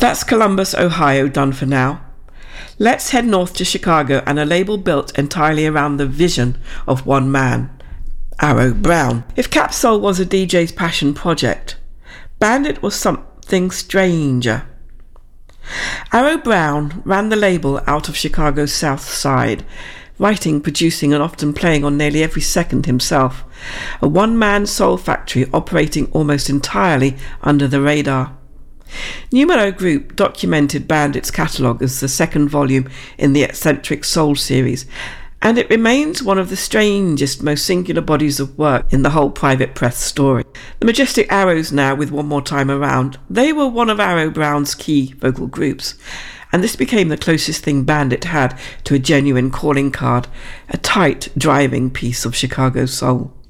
That's Columbus, Ohio, done for now. Let's head north to Chicago and a label built entirely around the vision of one man, Arrow Brown. If Capsoul was a DJ's passion project, Bandit was something stranger. Arrow Brown ran the label out of Chicago's South Side, writing, producing and often playing on nearly every second himself, a one-man soul factory operating almost entirely under the radar. Numero Group documented Bandit's catalogue as the second volume in the Eccentric Soul series, and it remains one of the strangest, most singular bodies of work in the whole Private Press story. The Majestic Arrows now, with One More Time Around, they were one of Arrow Brown's key vocal groups, and this became the closest thing Bandit had to a genuine calling card, a tight, driving piece of Chicago soul.